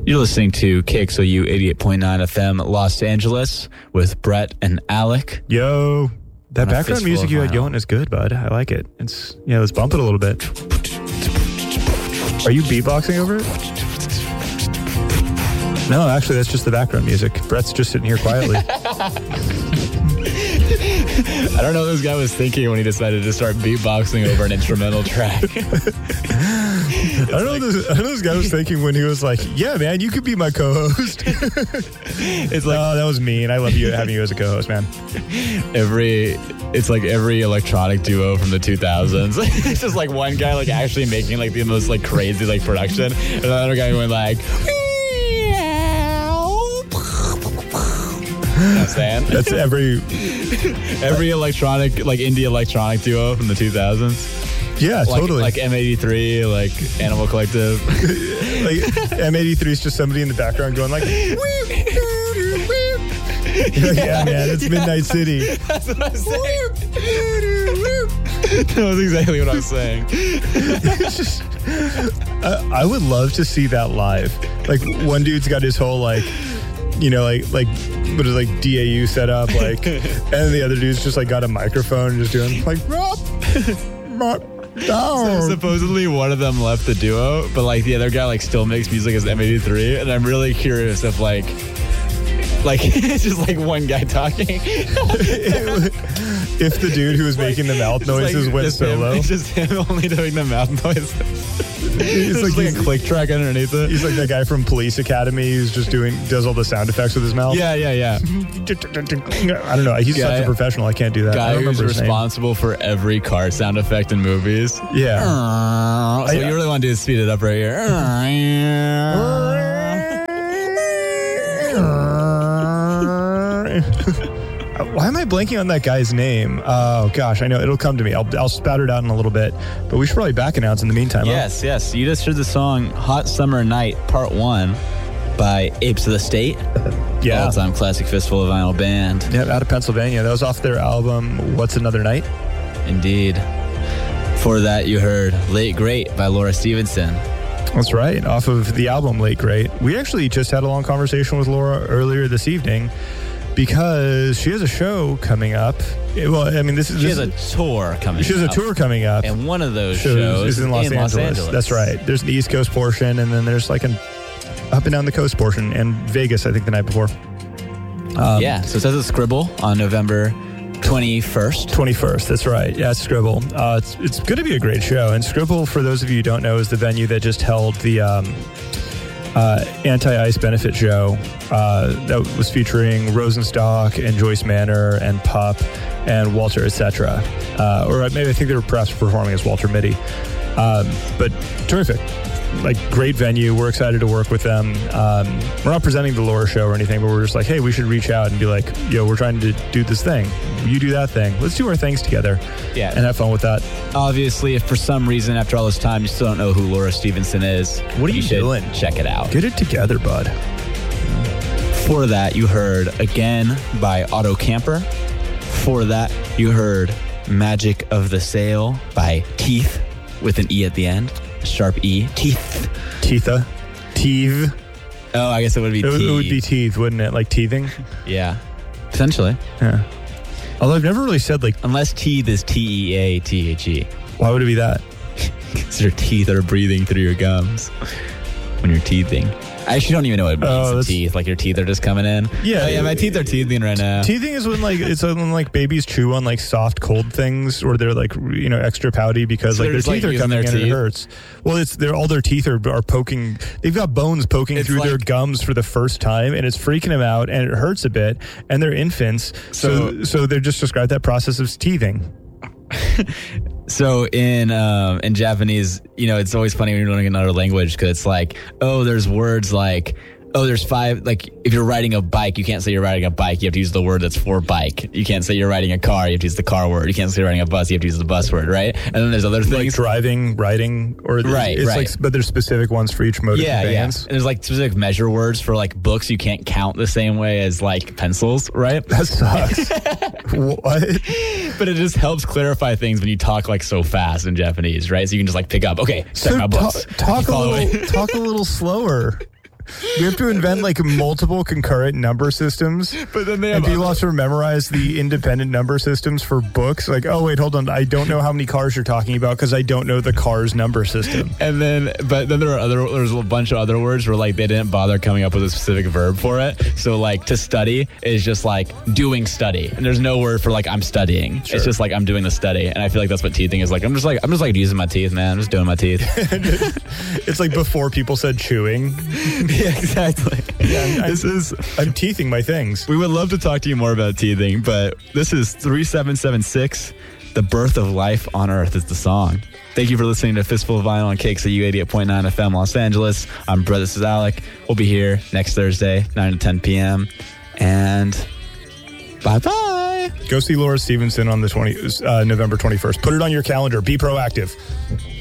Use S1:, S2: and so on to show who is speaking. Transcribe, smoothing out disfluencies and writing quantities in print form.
S1: You're listening to KXOU 88.9 FM Los Angeles with Brett and Alec.
S2: Yo, that background music you had going is good, bud. I like it. It's let's bump it a little bit. Are you beatboxing over it? No, actually, that's just the background music. Brett's just sitting here quietly.
S1: I don't know what this guy was thinking when he decided to start beatboxing over an instrumental track.
S2: I don't know what this guy was thinking when he was like, yeah, man, you could be my co-host. It's like, oh, that was mean. I love you having you as a co-host, man. It's like every electronic duo from the 2000s.
S1: It's just like one guy like actually making like the most like crazy like production, and another guy going like, you know what I'm saying?
S2: That's every
S1: electronic, like indie electronic duo from the 2000s.
S2: Yeah,
S1: like,
S2: totally.
S1: Like M83, like Animal Collective.
S2: Like M83 is just somebody in the background going like, yeah, man, it's Midnight City.
S1: That's what I'm saying. That was exactly what I was saying.
S2: It's just, I would love to see that live. Like one dude's got his whole like, you know, like what is like DAU set up, like, and the other dude's just like got a microphone and just doing like,
S1: so supposedly one of them left the duo, but like the other guy like still makes music as M83, and I'm really curious if like it's just like one guy talking.
S2: If the dude who was making the mouth noises like went solo.
S1: It's just him only doing the mouth noises. It's like a click track underneath it.
S2: He's like that guy from Police Academy who's just does all the sound effects with his mouth.
S1: Yeah.
S2: I don't know. He's such a professional. I can't do that.
S1: Guy who's responsible for every car sound effect in movies.
S2: Yeah.
S1: So you really want to do is speed it up right here.
S2: Why am I blanking on that guy's name? Oh, gosh, I know. It'll come to me. I'll spatter it out in a little bit. But we should probably back announce in the meantime.
S1: Yes. You just heard the song Hot Summer Night Part 1 by Apes of the State.
S2: Yeah.
S1: All-time classic Fistful of Vinyl band.
S2: Yeah, out of Pennsylvania. That was off their album, What's Another Night?
S1: Indeed. For that, you heard Late Great by Laura Stevenson.
S2: That's right. Off of the album Late Great. We actually just had a long conversation with Laura earlier this evening, because she has a show coming up. Well, I mean, she has a tour coming up. She has a tour coming up.
S1: And one of those shows
S2: is in Los Angeles. That's right. There's the East Coast portion, and then there's like an up and down the coast portion, and Vegas, I think, the night before.
S1: So it says at Scribble on November 21st.
S2: 21st, that's right. Yeah, it's Scribble. It's going to be a great show. And Scribble, for those of you who don't know, is the venue that just held the anti-ice benefit show that was featuring Rosenstock and Joyce Manor and Pup and Walter, etc. Or maybe I think they were perhaps performing as Walter Mitty. But terrific. Like, great venue. We're excited to work with them. We're not presenting the Laura show or anything, but we're just like, hey, we should reach out and be like, yo, we're trying to do this thing. You do that thing. Let's do our things together.
S1: Yeah.
S2: And have fun with that.
S1: Obviously, if for some reason after all this time you still don't know who Laura Stevenson is,
S2: what are you doing?
S1: Check it out.
S2: Get it together, bud.
S1: For that, you heard Again by Otto Camper. For that, you heard Magic of the Sail by Teeth with an E at the end. Sharp E. Teeth.
S2: Teetha. Teeth.
S1: Oh, I guess it would be teeth.
S2: It would be teeth, wouldn't it? Like teething?
S1: Yeah. Potentially.
S2: Yeah. Although I've never really said like...
S1: Unless teeth is T-E-A-T-H-E.
S2: Why would it be that?
S1: Because your teeth are breathing through your gums when you're teething. I actually don't even know what it means, teeth. Like your teeth are just coming in.
S2: Yeah.
S1: My teeth are teething right now.
S2: Teething is when it's when like babies chew on like soft cold things, or they're like, you know, extra pouty because like their teeth are coming in and it hurts. Well, all their teeth are poking. They've got bones poking through their gums for the first time, and it's freaking them out, and it hurts a bit. And they're infants, so they're just described that process as teething.
S1: So in Japanese, you know, it's always funny when you're learning another language, because it's like, oh, there's words like, oh, there's 5, like if you're riding a bike, you can't say you're riding a bike, you have to use the word that's for bike. You can't say you're riding a car, you have to use the car word. You can't say you're riding a bus, you have to use the bus word, right? And then there's other things.
S2: Like driving, riding, or
S1: right.
S2: Like, but there's specific ones for each mode of conveyance.
S1: And there's like specific measure words for like books you can't count the same way as like pencils, right?
S2: That sucks. What?
S1: But it just helps clarify things when you talk like so fast in Japanese, right? So you can just like pick up, okay, check my books.
S2: Talk a little slower. We have to invent like multiple concurrent number systems.
S1: But then they have
S2: and people have to memorize the independent number systems for books. Like, oh wait, hold on, I don't know how many cars you're talking about because I don't know the car's number system.
S1: And then, but then there's a bunch of other words where like they didn't bother coming up with a specific verb for it. So like to study is just like doing study, and there's no word for like I'm studying.
S2: Sure.
S1: It's just like I'm doing the study, and I feel like that's what teething is like. I'm just like using my teeth, man. I'm just doing my teeth.
S2: It's like before people said chewing.
S1: Yeah, exactly.
S2: Yeah, I'm teething my things.
S1: We would love to talk to you more about teething, but this is 3776. The Birth of Life on Earth is the song. Thank you for listening to Fistful of Vinyl on KXAU 88.9 FM Los Angeles. I'm Brett. This is Alec. We'll be here next Thursday, 9 to 10 p.m. And bye-bye.
S2: Go see Laura Stevenson on the November 21st. Put it on your calendar. Be proactive.